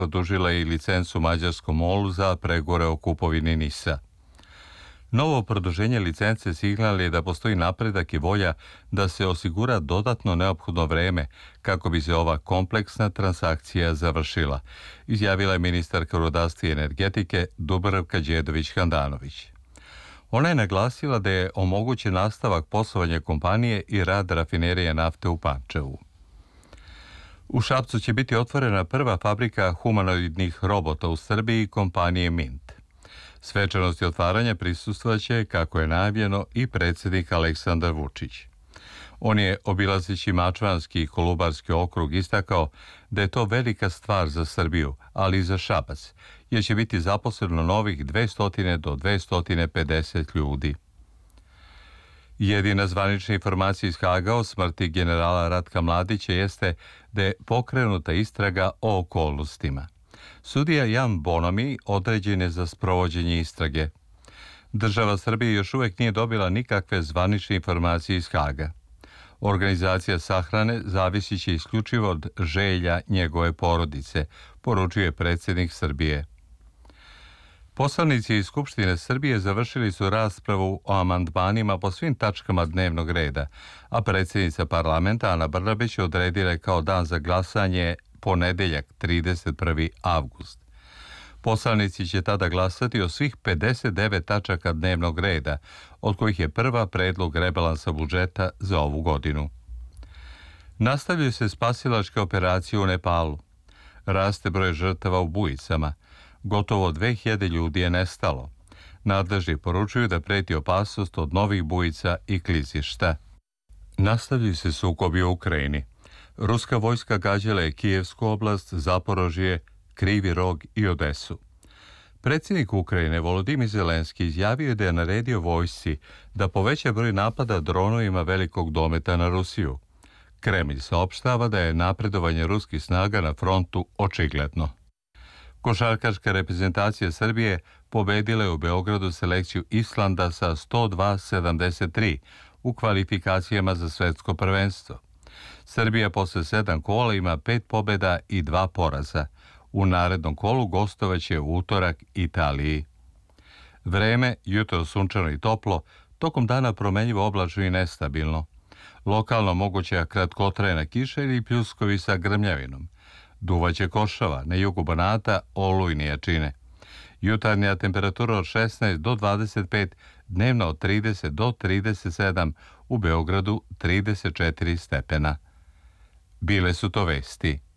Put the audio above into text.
produžila je i licencu mađarskom MOL-u za pregovore o kupovini NIS-a. Novo produženje licence signal je da postoji napredak i volja da se osigura dodatno neophodno vreme kako bi se ova kompleksna transakcija završila, izjavila je ministarka rudarstva i energetike Dubravka Đedović-Handanović. Ona je naglasila da je omogućen nastavak poslovanja kompanije i rad rafinerije nafte u Pančevu. U Šapcu će biti otvorena prva fabrika humanoidnih robota u Srbiji kompanije Mint. Svečanosti otvaranja prisustvovaće, kako je najavljeno, i predsjednik Aleksandar Vučić. On je, obilazeći Mačvanski i Kolubarski okrug, istakao da je to velika stvar za Srbiju, ali i za Šabac, jer će biti zaposleno novih 200 do 250 ljudi. Jedina zvanična informacija iz Haga o smrti generala Ratka Mladića jeste da je pokrenuta istraga o okolnostima. Sudija Jan Bonomi određen je za sprovođenje istrage. Država Srbije još uvijek nije dobila nikakve zvanične informacije iz Haga. Organizacija sahrane zavisit će isključivo od želja njegove porodice, poručuje predsjednik Srbije. Poslanici iz Skupštine Srbije završili su raspravu o amandmanima po svim tačkama dnevnog reda, a predsjednica parlamenta Ana Brnabić odredila je kao dan za glasanje ponedeljak 31. avgust. Poslanici će tada glasati o svih 59 tačaka dnevnog reda, od kojih je prva predlog rebalansa budžeta za ovu godinu. Nastavljaju se spasilačke operacije u Nepalu. Raste broj žrtava u bujicama. Gotovo 2000 ljudi je nestalo. Nadležni poručuju da preti opasnost od novih bujica i klizišta. Nastavljaju se sukobi u Ukrajini. Ruska vojska gađala je Kijevsku oblast, Zaporožje, Krivi Rog i Odesu. Predsjednik Ukrajine Volodimir Zelenski izjavio je da je naredio vojsci da poveća broj napada dronovima velikog dometa na Rusiju. Kremlj saopštava da je napredovanje ruskih snaga na frontu očigledno. Košarkaška reprezentacija Srbije pobedila je u Beogradu selekciju Islanda sa 102-73 u kvalifikacijama za svetsko prvenstvo. Srbija posle 7 kola ima 5 pobjeda i 2 poraza. U narednom kolu gostovaće u utorak Italiji. Vreme, jutro sunčano i toplo, tokom dana promenljivo oblačno i nestabilno. Lokalno moguća kratkotrajna kiša ili pljuskovi sa grmljavinom. Duvaće košava, na jugu Banata olujne jačine. Jutarnja temperatura od 16 do 25, dnevno od 30 do 37, u Beogradu 34 stepena. Bile su to vesti.